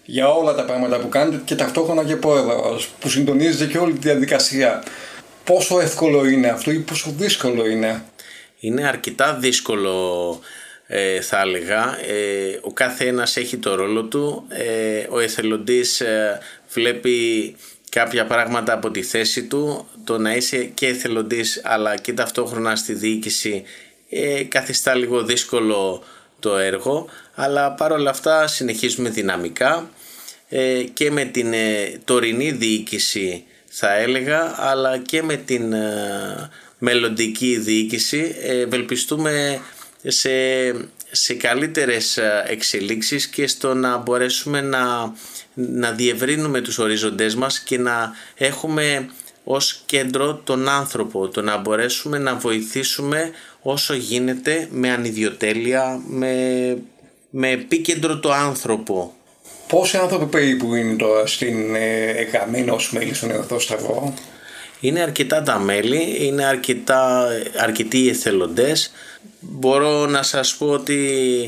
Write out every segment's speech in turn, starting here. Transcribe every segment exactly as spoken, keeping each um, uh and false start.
για όλα τα πράγματα που κάνετε και ταυτόχρονα και πρόεδρος που συντονίζετε και όλη τη διαδικασία. Πόσο εύκολο είναι αυτό ή πόσο δύσκολο είναι? Είναι αρκετά δύσκολο, ε, θα έλεγα. Ε, ο κάθε ένας έχει το ρόλο του. Ε, ο εθελοντής ε, βλέπει κάποια πράγματα από τη θέση του. Το να είσαι και εθελοντής αλλά και ταυτόχρονα στη διοίκηση ε, καθιστά λίγο δύσκολο το έργο, αλλά παρόλα αυτά συνεχίζουμε δυναμικά ε, και με την ε, τωρινή διοίκηση θα έλεγα, αλλά και με την ε, μελλοντική διοίκηση ε, ευελπιστούμε σε, σε καλύτερες εξελίξεις και στο να μπορέσουμε να, να διευρύνουμε τους ορίζοντές μας και να έχουμε ως κέντρο τον άνθρωπο, το να μπορέσουμε να βοηθήσουμε όσο γίνεται με ανιδιοτέλεια, με, με επίκεντρο το άνθρωπο. Πόσοι άνθρωποι περίπου είναι τώρα στην ΕΚΑΜΗΝ ως μέλη στον Ερυθρό Σταυρό? Είναι αρκετά τα μέλη, είναι αρκετά, αρκετοί οι εθελοντές. Μπορώ να σας πω ότι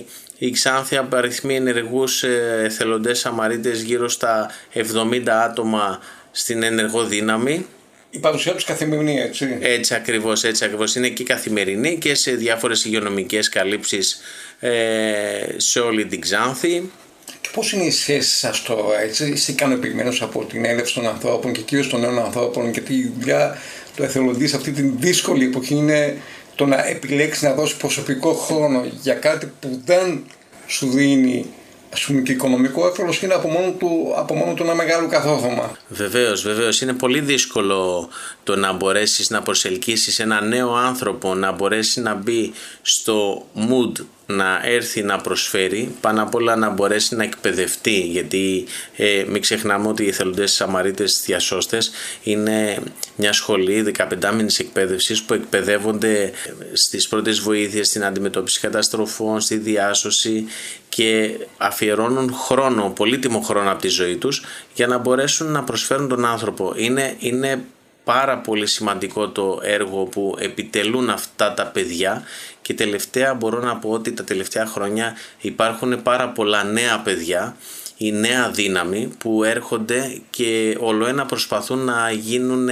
η Ξάνθη απαριθμεί ενεργούς εθελοντές Σαμαρίτες γύρω στα εβδομήντα άτομα στην ενεργό δύναμη. Η παρουσία τους καθημερινή, έτσι. Έτσι ακριβώς, έτσι ακριβώς. Είναι και καθημερινή και σε διάφορες υγειονομικές καλύψεις ε, σε όλη την Ξάνθη. Και πώς είναι οι σχέσεις σας τώρα, έτσι? Είστε ικανοποιημένος από την έλευση των ανθρώπων και κυρίως των νέων ανθρώπων και τη δουλειά του εθελοντή σε αυτή την δύσκολη εποχή είναι το να επιλέξει να δώσει προσωπικό χρόνο για κάτι που δεν σου δίνει, ας πούμε, και οικονομικό όφελος, είναι από μόνο του, από μόνο του ένα μεγάλο καθόδωμα. Βεβαίως, βεβαίως. Είναι πολύ δύσκολο το να μπορέσεις να προσελκύσεις ένα νέο άνθρωπο, να μπορέσει να μπει στο mood, να έρθει να προσφέρει, πάνω απ' όλα να μπορέσει να εκπαιδευτεί, γιατί ε, μην ξεχνάμε ότι οι εθελοντές Σαμαρίτες διασώστες είναι μια σχολή δεκαπεντάμηνης εκπαίδευσης που εκπαιδεύονται στις πρώτες βοήθειες, στην αντιμετώπιση καταστροφών, στη διάσωση και αφιερώνουν χρόνο, πολύτιμο χρόνο από τη ζωή τους για να μπορέσουν να προσφέρουν τον άνθρωπο. Είναι, είναι πάρα πολύ σημαντικό το έργο που επιτελούν αυτά τα παιδιά και τελευταία μπορώ να πω ότι τα τελευταία χρόνια υπάρχουν πάρα πολλά νέα παιδιά, η νέα δύναμη που έρχονται και ολοένα προσπαθούν να γίνουν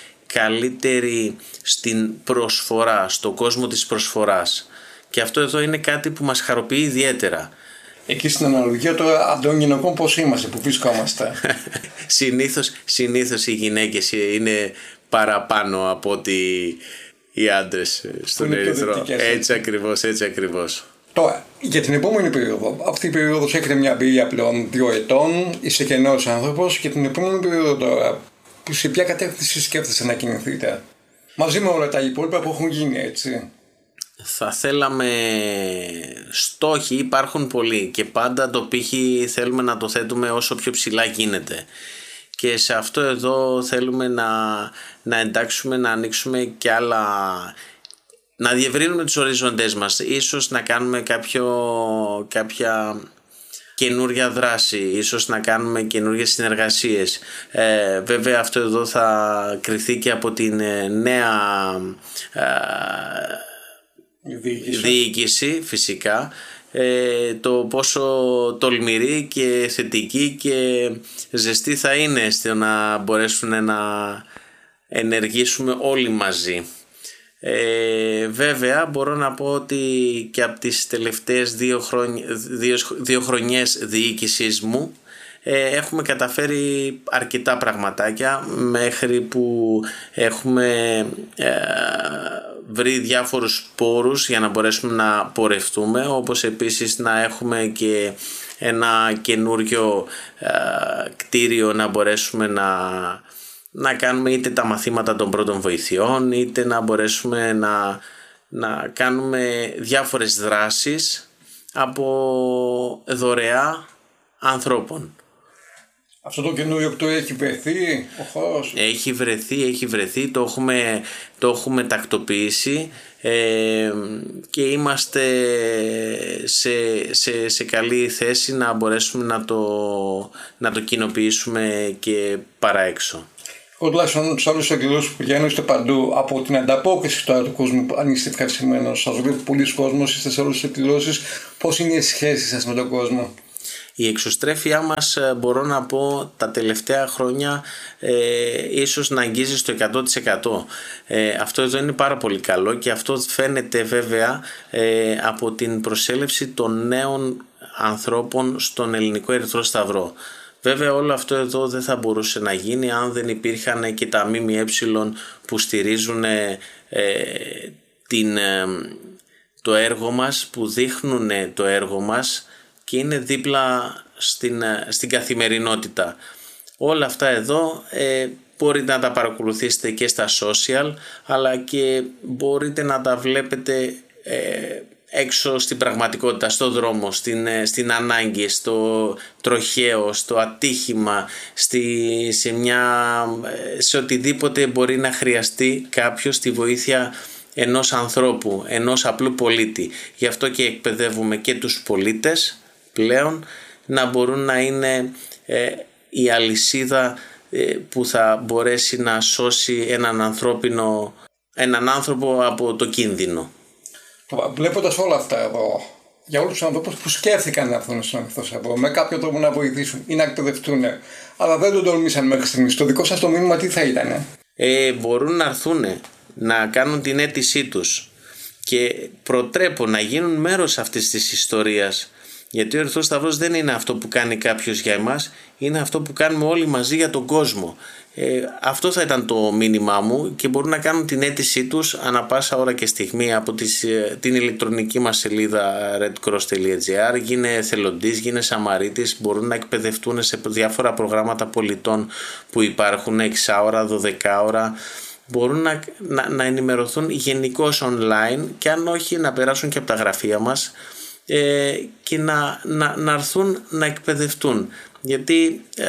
καλύτεροι στην προσφορά, στον κόσμο της προσφοράς, και αυτό εδώ είναι κάτι που μας χαροποιεί ιδιαίτερα. Εκεί στην αναλογία τώρα αντών γυναικών πώς είμαστε, που βρισκόμαστε? συνήθως, συνήθως οι γυναίκες είναι παραπάνω από ότι οι άντρες στον Ερυθρό. Έτσι ακριβώς, έτσι ακριβώς. Τώρα, για την επόμενη περίοδο, αυτή η περίοδος έχετε μια εμπειρία πλέον δύο ετών, είστε και νέος άνθρωπος, και την επόμενη περίοδο τώρα, που σε ποια κατεύθυνση σκέφτεστε να κινηθείτε, μαζί με όλα τα υπόλοιπα που έχουν γίνει, έτσι? Θα θέλαμε, στόχοι υπάρχουν πολλοί και πάντα το πύχη θέλουμε να το θέτουμε όσο πιο ψηλά γίνεται. Και σε αυτό εδώ θέλουμε να, να εντάξουμε, να ανοίξουμε και άλλα, να διευρύνουμε τους οριζοντές μας, ίσως να κάνουμε κάποιο, κάποια καινούρια δράση, ίσως να κάνουμε καινούργιες συνεργασίες. Ε, βέβαια αυτό εδώ θα κριθεί και από την νέα ε, διοίκηση. διοίκηση φυσικά, ε, το πόσο τολμηρή και θετική και ζεστή θα είναι στο να μπορέσουν να ενεργήσουμε όλοι μαζί. Ε, βέβαια μπορώ να πω ότι και από τις τελευταίες δύο, χρόνια, δύο, δύο χρονιές διοίκησής μου ε, έχουμε καταφέρει αρκετά πραγματάκια, μέχρι που έχουμε ε, βρει διάφορους πόρους για να μπορέσουμε να πορευτούμε, όπως επίσης να έχουμε και ένα καινούριο ε, κτίριο να μπορέσουμε να, να κάνουμε είτε τα μαθήματα των πρώτων βοηθειών, είτε να μπορέσουμε να, να κάνουμε διάφορες δράσεις από δωρεά ανθρώπων. Αυτό το καινούριο κτίριο έχει βρεθεί ο χώρος? Έχει βρεθεί, έχει βρεθεί, το έχουμε, το έχουμε τακτοποιήσει ε, και είμαστε σε, σε, σε καλή θέση να μπορέσουμε να το, να το κοινοποιήσουμε και παρά έξω. Εγώ τουλάχιστον τους άλλους εκδηλώσεις που πηγαίνω, είστε παντού. Από την ανταπόκριση τώρα του κόσμου, αν είστε ευχαριστημένος, σας βλέπει πολλοί κόσμος, είστε σε όλες τις εκδηλώσεις. Πώς είναι οι σχέσεις σας με τον κόσμο? Η εξωστρέφειά μας μπορώ να πω τα τελευταία χρόνια ε, ίσως να αγγίζει στο εκατό τοις εκατό. Ε, αυτό εδώ είναι πάρα πολύ καλό και αυτό φαίνεται βέβαια ε, από την προσέλευση των νέων ανθρώπων στον Ελληνικό Ερυθρό Σταυρό. Βέβαια όλο αυτό εδώ δεν θα μπορούσε να γίνει αν δεν υπήρχαν και τα ΜΜΕ που στηρίζουν ε, την, ε, το έργο μας, που δείχνουν το έργο μας και είναι δίπλα στην, στην καθημερινότητα. Όλα αυτά εδώ ε, μπορείτε να τα παρακολουθήσετε και στα social, αλλά και μπορείτε να τα βλέπετε ε, έξω στην πραγματικότητα, στο δρόμο, στην, στην ανάγκη, στο τροχαίο, στο ατύχημα, στη, σε, μια, σε οτιδήποτε μπορεί να χρειαστεί κάποιος τη βοήθεια ενός ανθρώπου, ενός απλού πολίτη. Γι' αυτό και εκπαιδεύουμε και τους πολίτες πλέον να μπορούν να είναι ε, η αλυσίδα ε, που θα μπορέσει να σώσει έναν, ανθρώπινο, έναν άνθρωπο από το κίνδυνο. Βλέποντας όλα αυτά εδώ, για όλους τους ανθρώπους που σκέφτηκαν να έρθουν στον Ερυθρό Σταυρό με κάποιο τρόπο να βοηθήσουν ή να εκπαιδευτούν, αλλά δεν τον τολμήσαν μέχρι στιγμής, το δικό σας το μήνυμα τι θα ήταν? Ε, μπορούν να έρθουν να κάνουν την αίτησή τους και προτρέπω να γίνουν μέρος αυτής της ιστορίας, γιατί ο Ερυθρός Σταυρός δεν είναι αυτό που κάνει κάποιος για εμάς, είναι αυτό που κάνουμε όλοι μαζί για τον κόσμο. Ε, αυτό θα ήταν το μήνυμά μου και μπορούν να κάνουν την αίτησή τους ανα πάσα ώρα και στιγμή από τις, την ηλεκτρονική μας σελίδα redcross τελεία gr. Γίνε εθελοντής, γίνε σαμαρίτης, μπορούν να εκπαιδευτούν σε διάφορα προγράμματα πολιτών που υπάρχουν, εξάωρα, δωδεκάωρα. Μπορούν να, να, να ενημερωθούν γενικώς online και αν όχι να περάσουν και από τα γραφεία μας ε, και να, να, να έρθουν να εκπαιδευτούν, γιατί ε,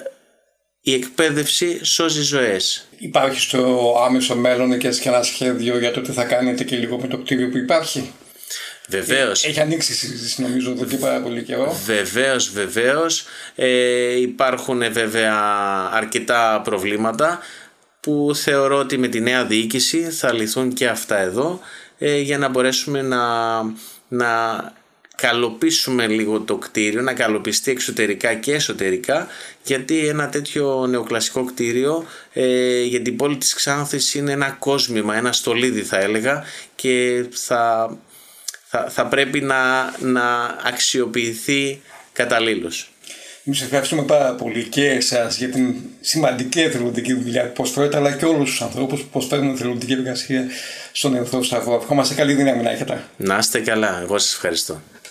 η εκπαίδευση σώζει ζωές. Υπάρχει στο άμεσο μέλλον και ένα σχέδιο για το τι θα κάνετε και λίγο με το κτίριο που υπάρχει? Βεβαίως. Έχει ανοίξει η συζήτηση νομίζω εδώ και πάρα πολύ καιρό. Βεβαίως, βεβαίως. Ε, υπάρχουν βέβαια αρκετά προβλήματα που θεωρώ ότι με τη νέα διοίκηση θα λυθούν και αυτά εδώ ε, για να μπορέσουμε να, να καλοποιήσουμε λίγο το κτίριο, να καλοποιηστεί εξωτερικά και εσωτερικά, γιατί ένα τέτοιο νεοκλασικό κτίριο ε, για την πόλη της Ξάνθης είναι ένα κόσμημα, ένα στολίδι θα έλεγα, και θα, θα, θα πρέπει να, να αξιοποιηθεί καταλήλως. Εμείς ευχαριστούμε πάρα πολύ και εσάς για την σημαντική εθελοντική δουλειά που προσφέρετε, αλλά και όλους τους ανθρώπους που προσφέρουν εθελοντική εργασία στον Ερυθρό Σταυρό. Ευχόμαστε καλή δύναμη να έχετε. Να είστε καλά, εγώ σας ευχαριστώ.